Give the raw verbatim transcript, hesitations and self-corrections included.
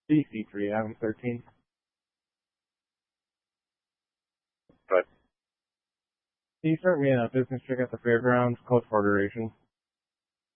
B C three, Adam thirteen. But Can you start me in a business trip at the fairgrounds, close for duration?